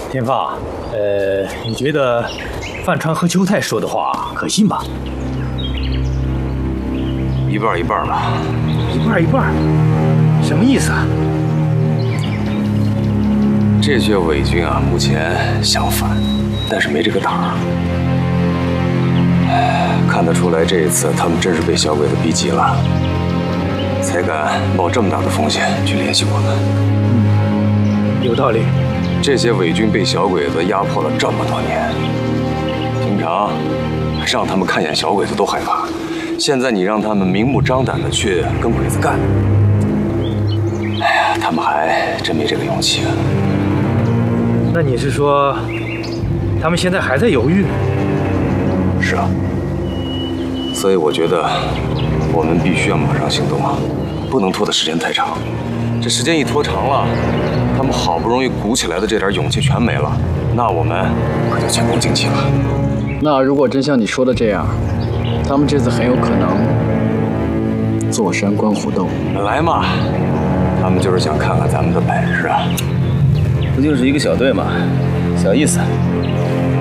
天放，你觉得范川和邱泰说的话可信吧？ 一半一半吧。 一半一半，什么意思啊？ 这些伪军啊，目前想反，但是没这个胆儿。看得出来，这一次他们真是被小鬼子逼急了，才敢冒这么大的风险去联系我们。 有道理。 这些伪军被小鬼子压迫了这么多年，平常让他们看见小鬼子都害怕，现在你让他们明目张胆的去跟鬼子干，哎呀，他们还真没这个勇气啊。 那你是说，他们现在还在犹豫？ 是啊，所以我觉得我们必须要马上行动啊，不能拖的时间太长。这时间一拖长了，他们好不容易鼓起来的这点勇气全没了，那我们可就前功尽弃了。 那如果真像你说的这样，他们这次很有可能坐山观虎斗。 来嘛，他们就是想看看咱们的本事啊。 不就是一个小队嘛，小意思。